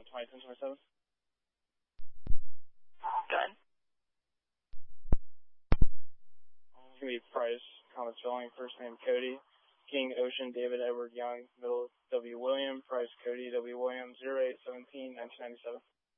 1027. Good. It's going to be Price, comma spelling, first name Cody, King, Ocean, David, Edward, Young, middle, W. William, Price, Cody, W. William, 0817, 1997.